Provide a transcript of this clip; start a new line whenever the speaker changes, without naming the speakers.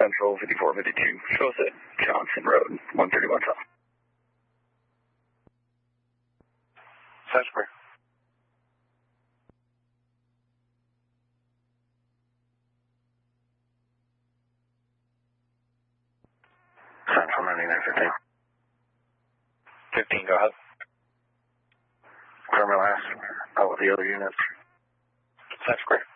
Central 5452. Show us at Johnson Road, 131 South.
South Square. Central 9915.
15, go ahead.
Affirmative last. All of the other units.
South Square.